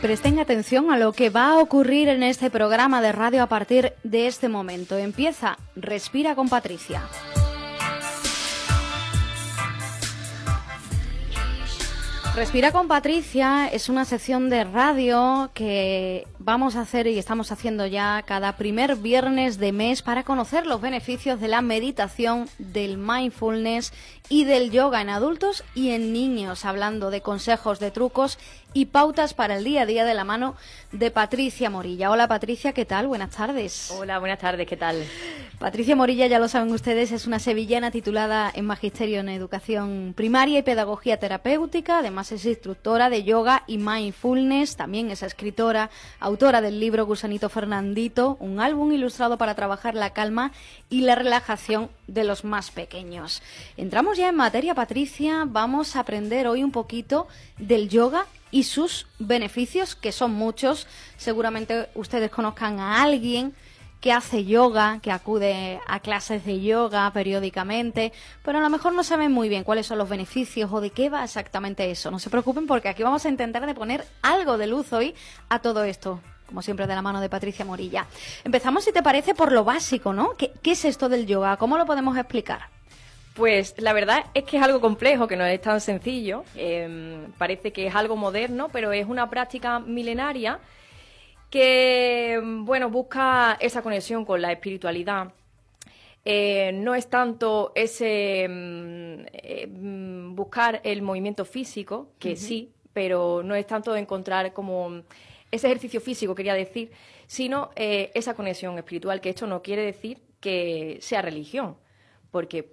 Presten atención a lo que va a ocurrir en este programa de radio a partir de este momento. Empieza Respira con Patricia. Respira con Patricia es una sección de radio que vamos a hacer y estamos haciendo ya cada primer viernes de mes para conocer los beneficios de la meditación, del mindfulness y del yoga en adultos y en niños, hablando de consejos, de trucos y pautas para el día a día de la mano de Patricia Morilla. Hola Patricia, ¿qué tal? Buenas tardes. Hola, buenas tardes, ¿qué tal? Patricia Morilla, ya lo saben ustedes, es una sevillana titulada en Magisterio en Educación Primaria y Pedagogía Terapéutica. Además es instructora de yoga y mindfulness. También es escritora, autora del libro Gusanito Fernandito, un álbum ilustrado para trabajar la calma y la relajación de los más pequeños. Entramos ya en materia, Patricia. Vamos a aprender hoy un poquito del yoga y sus beneficios, que son muchos. Seguramente ustedes conozcan a alguien que hace yoga, que acude a clases de yoga periódicamente, pero a lo mejor no saben muy bien cuáles son los beneficios o de qué va exactamente eso. No se preocupen porque aquí vamos a intentar de poner algo de luz hoy a todo esto, como siempre de la mano de Patricia Morilla. Empezamos, si te parece, por lo básico, ¿no? ¿Qué es esto del yoga? ¿Cómo lo podemos explicar? Pues la verdad es que es algo complejo, que no es tan sencillo. Parece que es algo moderno, pero es una práctica milenaria que, bueno, busca esa conexión con la espiritualidad. No es tanto ese buscar el movimiento físico, que sí, pero no es tanto encontrar como ese ejercicio físico, quería decir, sino esa conexión espiritual, que esto no quiere decir que sea religión, porque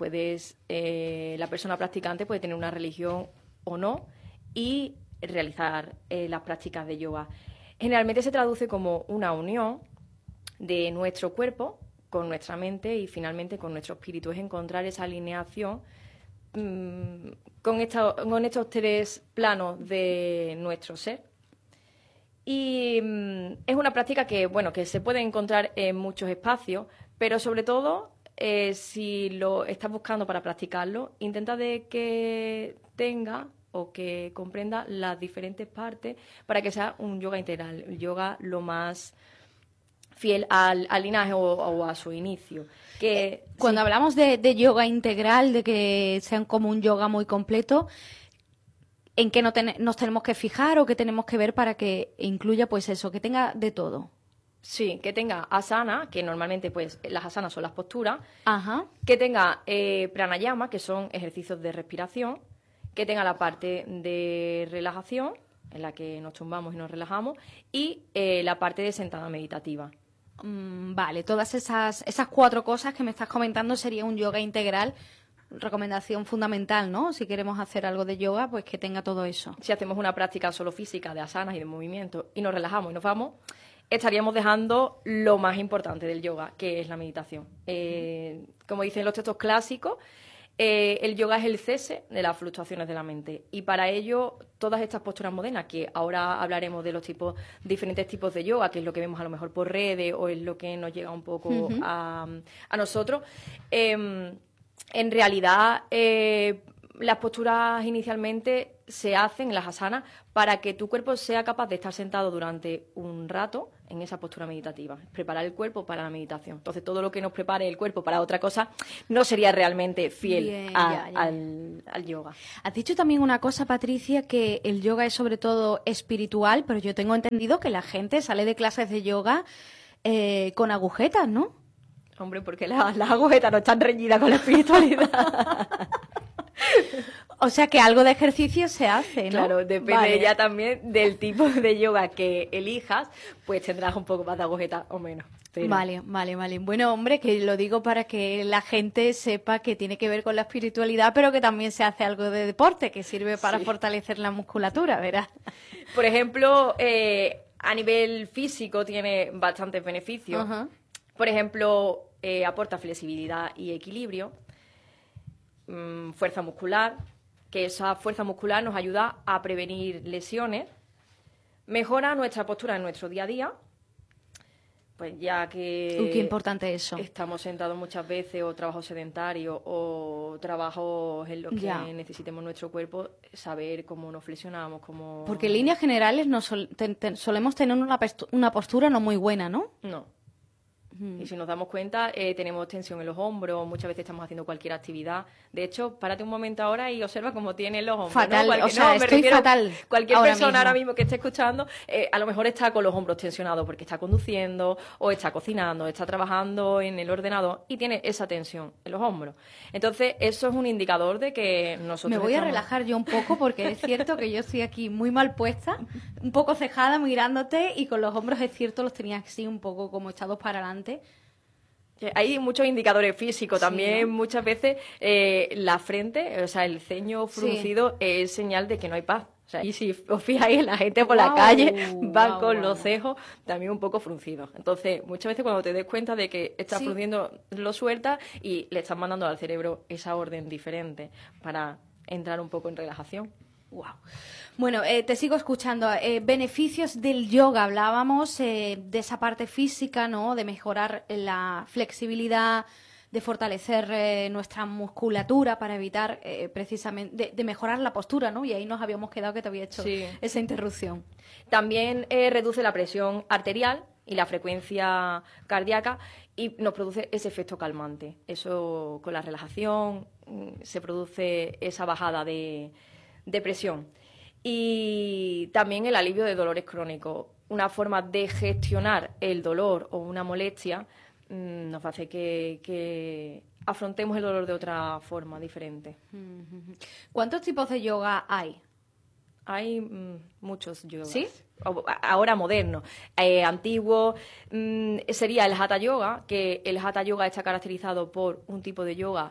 la persona practicante puede tener una religión o no y realizar las prácticas de yoga. Generalmente se traduce como una unión de nuestro cuerpo con nuestra mente y finalmente con nuestro espíritu. Es encontrar esa alineación con estos tres planos de nuestro ser. Y es una práctica que, bueno, que se puede encontrar en muchos espacios, pero sobre todo, si lo estás buscando para practicarlo, intenta de que tenga o que comprenda las diferentes partes para que sea un yoga integral, el yoga lo más fiel al linaje o a su inicio. Cuando hablamos de yoga integral, de que sean como un yoga muy completo, ¿en qué nos tenemos que fijar o qué tenemos que ver para que incluya pues eso, que tenga de todo? Sí, que tenga asana, que normalmente pues las asanas son las posturas. Ajá. Que tenga pranayama, que son ejercicios de respiración, que tenga la parte de relajación, en la que nos tumbamos y nos relajamos, y la parte de sentada meditativa. Vale, todas esas cuatro cosas que me estás comentando sería un yoga integral. Recomendación fundamental, ¿no? Si queremos hacer algo de yoga, pues que tenga todo eso. Si hacemos una práctica solo física de asanas y de movimiento y nos relajamos y nos vamos, estaríamos dejando lo más importante del yoga, que es la meditación. Como dicen los textos clásicos, el yoga es el cese de las fluctuaciones de la mente. Y para ello, todas estas posturas modernas, que ahora hablaremos de los diferentes tipos de yoga, que es lo que vemos a lo mejor por redes o es lo que nos llega un poco a nosotros, en realidad las posturas inicialmente se hacen, las asanas, para que tu cuerpo sea capaz de estar sentado durante un rato en esa postura meditativa, preparar el cuerpo para la meditación. Entonces, todo lo que nos prepare el cuerpo para otra cosa no sería realmente fiel al yoga. Has dicho también una cosa, Patricia, que el yoga es sobre todo espiritual, pero yo tengo entendido que la gente sale de clases de yoga con agujetas, ¿no? Hombre, porque las agujetas no están reñidas con la espiritualidad. O sea que algo de ejercicio se hace, ¿no? Claro, depende ya también del tipo de yoga que elijas, pues tendrás un poco más de agujeta o menos. Pero... Vale. Bueno, hombre, que lo digo para que la gente sepa que tiene que ver con la espiritualidad, pero que también se hace algo de deporte, que sirve para fortalecer la musculatura, ¿verdad? Por ejemplo, a nivel físico tiene bastantes beneficios. Uh-huh. Por ejemplo, aporta flexibilidad y equilibrio, fuerza muscular, que esa fuerza muscular nos ayuda a prevenir lesiones, mejora nuestra postura en nuestro día a día, Pues ya que Uy, qué importante eso. estamos sentados muchas veces, o trabajo sedentario, o trabajos en los que necesitemos nuestro cuerpo, saber cómo nos flexionamos, cómo... Porque en líneas generales solemos tener una postura no muy buena, ¿no? No. Y si nos damos cuenta, tenemos tensión en los hombros, muchas veces estamos haciendo cualquier actividad. De hecho, párate un momento ahora y observa cómo tienen los hombros. Fatal, ¿no? o sea, estoy fatal. Cualquier persona ahora mismo que esté escuchando, a lo mejor está con los hombros tensionados porque está conduciendo, o está cocinando, está trabajando en el ordenador y tiene esa tensión en los hombros. Entonces, eso es un indicador de que nosotros Me voy a relajar yo un poco porque es cierto que yo estoy aquí muy mal puesta, un poco cejada mirándote y con los hombros, es cierto, los tenía así un poco como echados para adelante. Hay muchos indicadores físicos también, ¿no? Muchas veces la frente, o sea, el ceño fruncido es señal de que no hay paz. O sea, y si os fijáis, la gente por la calle va con los cejos también un poco fruncidos. Entonces, muchas veces cuando te des cuenta de que estás frunciendo, lo sueltas y le estás mandando al cerebro esa orden diferente para entrar un poco en relajación. Wow. Bueno, te sigo escuchando. Beneficios del yoga. Hablábamos de esa parte física, ¿no? De mejorar la flexibilidad, de fortalecer nuestra musculatura para evitar precisamente, de mejorar la postura, ¿no? Y ahí nos habíamos quedado que te había hecho esa interrupción. También reduce la presión arterial y la frecuencia cardíaca y nos produce ese efecto calmante. Eso, con la relajación, se produce esa bajada de presión. Y también el alivio de dolores crónicos. Una forma de gestionar el dolor o una molestia nos hace que afrontemos el dolor de otra forma diferente. ¿Cuántos tipos de yoga hay? Hay muchos yogas. ¿Sí? Ahora modernos. Antiguo sería el Hatha Yoga, que el Hatha Yoga está caracterizado por un tipo de yoga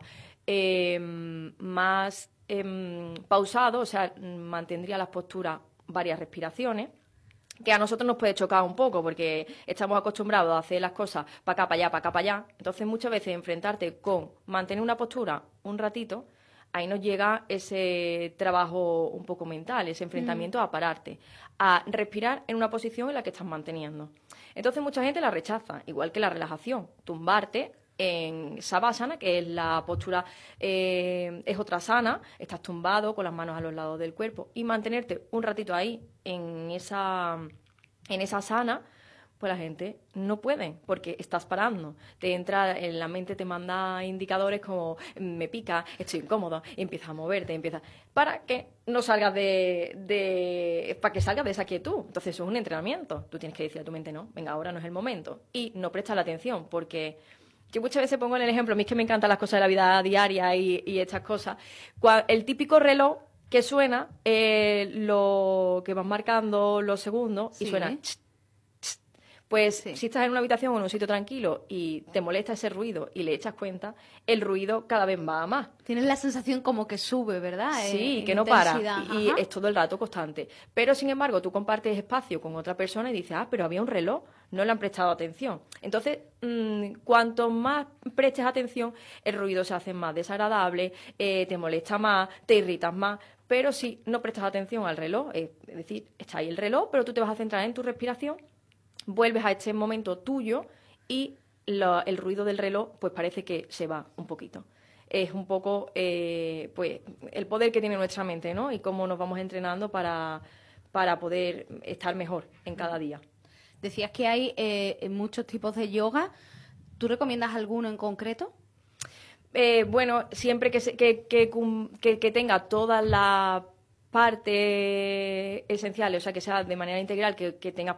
más pausado, o sea, mantendría las posturas varias respiraciones, que a nosotros nos puede chocar un poco porque estamos acostumbrados a hacer las cosas para acá, para allá, para acá, para allá. Entonces, muchas veces enfrentarte con mantener una postura un ratito, ahí nos llega ese trabajo un poco mental, ese enfrentamiento a pararte, a respirar en una posición en la que estás manteniendo. Entonces, mucha gente la rechaza, igual que la relajación, tumbarte en Savasana, que es la postura, es otra asana, estás tumbado con las manos a los lados del cuerpo y mantenerte un ratito ahí en esa asana, pues la gente no puede porque estás parando. Te entra en la mente, te manda indicadores como me pica, estoy incómodo, y empiezas a moverte, para que no salgas para que salgas de esa quietud. Entonces eso es un entrenamiento. Tú tienes que decir a tu mente, no, venga, ahora no es el momento. Y no prestas la atención porque... Yo muchas veces pongo en el ejemplo, a mí es que me encantan las cosas de la vida diaria y estas cosas. El típico reloj que suena, lo que van marcando los segundos y suena... Pues si estás en una habitación o en un sitio tranquilo y te molesta ese ruido y le echas cuenta, el ruido cada vez va a más. Tienes la sensación como que sube, ¿verdad? Sí, que no para y es todo el rato constante. Pero, sin embargo, tú compartes espacio con otra persona y dices, pero había un reloj, no le han prestado atención. Entonces, cuanto más prestes atención, el ruido se hace más desagradable, te molesta más, te irritas más. Pero si no prestas atención al reloj, es decir, está ahí el reloj, pero tú te vas a centrar en tu respiración, vuelves a este momento tuyo y el ruido del reloj pues parece que se va un poquito. Es un poco pues el poder que tiene nuestra mente, ¿no? Y cómo nos vamos entrenando para poder estar mejor en cada día. Decías que hay muchos tipos de yoga. ¿Tú recomiendas alguno en concreto? Bueno, siempre que tenga todas las partes esenciales, o sea, que sea de manera integral, que tenga